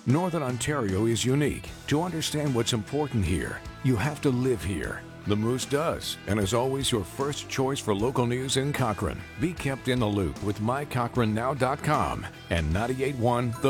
Northern Ontario is unique. To understand what's important here, you have to live here. The Moose does, and is always your first choice for local news in Cochrane. Be kept in the loop with mycochrannenow.com and 98.1 The